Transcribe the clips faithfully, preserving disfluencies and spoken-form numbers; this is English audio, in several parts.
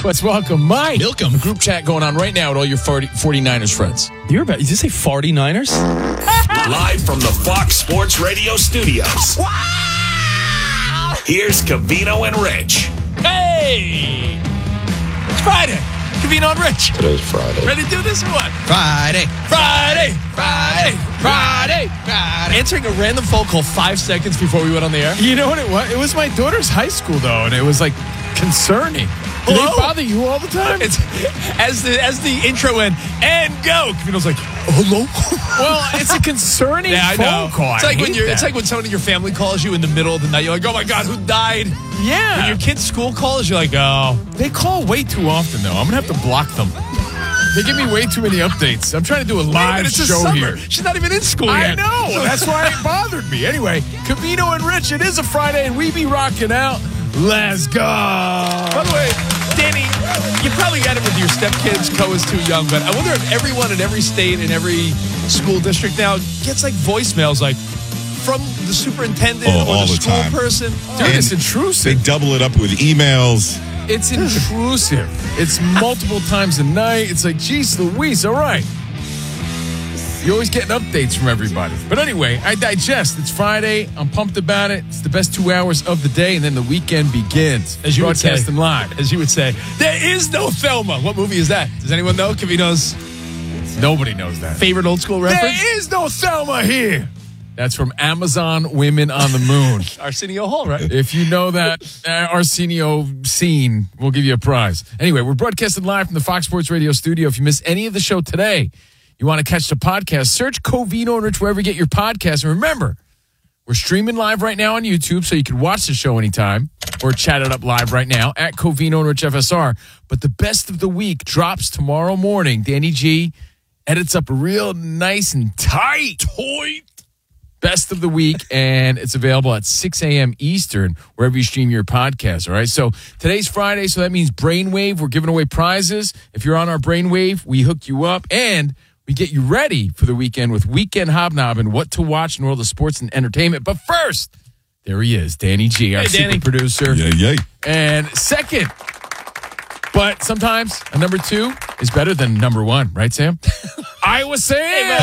Let's welcome Mike. Milcom. Group chat going on right now with all your forty-niners friends. You're about, did you say forty-niners? Live from the Fox Sports Radio studios. Wow! Here's Covino and Rich. Hey! It's Friday. Covino and Rich. Today's Friday. Ready to do this or what? Friday. Friday. Friday. Friday. Friday. Answering a random phone call five seconds before we went on the air. You know what it was? It was my daughter's high school, though, and it was, like, concerning. Do Hello? they bother you all the time? It's as the as the intro went and go. Covino's like, hello. Well, it's a concerning Yeah, I phone know. call. It's I like when hate you're. that. It's like when someone in your family calls you in the middle of the night. You're like, oh my god, who died? yeah. When your kid's school calls, you're like, oh. They call way too often, though. I'm going to have to block them. They give me way too many updates. I'm trying to do a Wait a live minute, it's a show summer. here. She's not even in school I yet. know. That's why it bothered me. Anyway, Covino and Rich, it is a Friday, and we be rocking out. Let's go. By the way, Danny, you probably got it with your stepkids. Co is too young, but I wonder if everyone in every state and every school district now gets like voicemails like from the superintendent Oh, or all the the school time. person. Dude, And it's They intrusive. double it up with emails. It's intrusive. It's multiple times a night. It's like, geez Louise, all right. You're always getting updates from everybody. But anyway, I digest. It's Friday. I'm pumped about it. It's the best two hours of the day, and then the weekend begins. As you would say. Broadcasting live. As you would say, there is no Thelma. What movie is that? Does anyone know? Covino's Nobody knows that. favorite old school reference? There is no Thelma here. That's from Amazon Women on the Moon. Arsenio Hall, right? If you know that uh, Arsenio scene, we'll give you a prize. Anyway, we're broadcasting live from the Fox Sports Radio studio. If you miss any of the show today, you want to catch the podcast, search Covino and Rich wherever you get your podcast. And remember, we're streaming live right now on YouTube, so you can watch the show anytime or chat it up live right now at Covino and Rich F S R. But the best of the week drops tomorrow morning. Danny G edits up a real nice and tight, tight best of the week, and it's available at six a.m. Eastern, wherever you stream your podcast, all right? So today's Friday, so that means Brainwave. We're giving away prizes. If you're on our Brainwave, we hook you up, and we get you ready for the weekend with Weekend Hobnob and what to watch in the world of sports and entertainment. But first, there he is, Danny G, our Hey, super Danny. producer. Yay, yay. And second, but sometimes a number two is better than number one, right, Sam? Iowa Sam.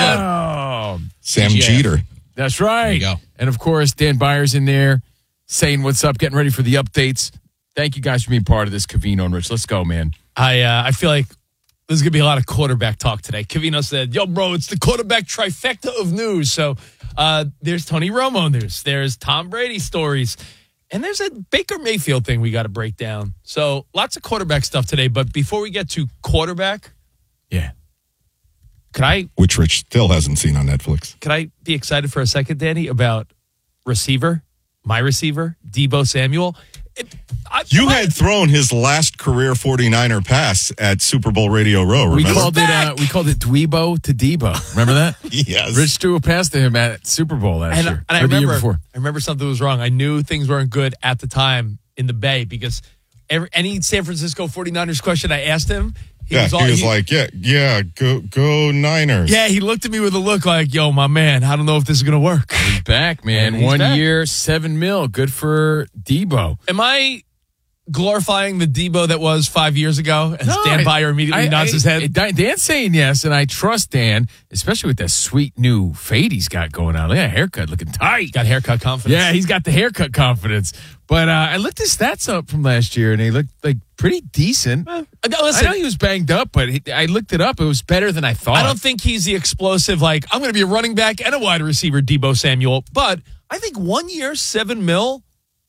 man. Sam Yeah. Jeter. That's right. There you go. And of course, Dan Byers in there saying what's up, getting ready for the updates. Thank you guys for being part of this, Covino and Rich. Let's go, man. I uh, I feel like there's going to be a lot of quarterback talk today. Covino said, yo, bro, it's the quarterback trifecta of news. So uh, there's Tony Romo news. There's Tom Brady stories. And there's a Baker Mayfield thing we got to break down. So lots of quarterback stuff today. But before we get to quarterback, Yeah. could I Which Rich still hasn't seen on Netflix. could I be excited for a second, Danny, about receiver, my receiver, Deebo Samuel? It, I, You I- had thrown his last career forty-niner pass at Super Bowl Radio Row, We remember? called it uh, we called it Dweebo to Debo. Remember that? Yes. Rich threw a pass to him at Super Bowl last and, year. and I or the year remember, before. I remember something was wrong. I knew things weren't good at the time in the Bay because every, any San Francisco forty-niners question I asked him, he yeah, was, all, he was like, yeah, yeah, go, go Niners. yeah, he looked at me with a look like, yo, my man, I don't know if this is going to work. He's back, man. And he's One back. year, seven mil. Good for Debo. Am I glorifying the Debo that was five years ago as No, Dan I- Byer immediately I- nods I- his head? it- Dan's saying yes, and I trust Dan, especially with that sweet new fade he's got going on. Look at that haircut, looking tight. Got haircut confidence. Yeah, he's got the haircut confidence. But uh, I looked his stats up from last year, and they looked like pretty decent. Uh, I Listen, know he was banged up, but he, I looked it up. It was better than I thought. I don't think he's the explosive, like, I'm going to be a running back and a wide receiver, Deebo Samuel. But I think one year, seven mil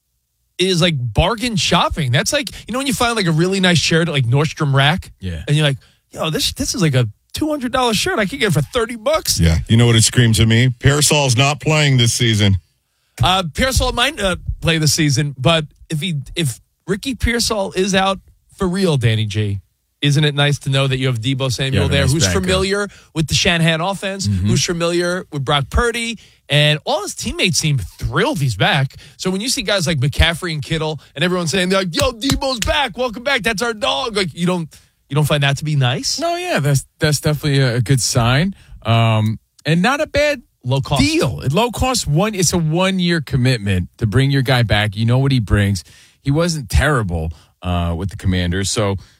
is like bargain shopping. That's like, you know, when you find like a really nice shirt at like Nordstrom Rack. Yeah. And you're like, yo, this this is like a two hundred dollars shirt. I could get it for thirty bucks. Yeah, you know what it screams at me? Pearsall's not playing this season. Uh, Pearsall might uh, play this season, but if he if Ricky Pearsall is out for real, Danny G, isn't it nice to know that you have Deebo Samuel Yeah, there, nice who's backup. familiar with the Shanahan offense, who's familiar with Brock Purdy, and all his teammates seem thrilled he's back. So when you see guys like McCaffrey and Kittle, and everyone saying they're like, "Yo, Deebo's back, welcome back, that's our dog," like you don't you don't find that to be nice? No, yeah, that's that's definitely a, a good sign, um, and not a bad Low cost deal. At low cost, one it's a one year commitment to bring your guy back. You know what he brings. He wasn't terrible uh, with the Commanders, so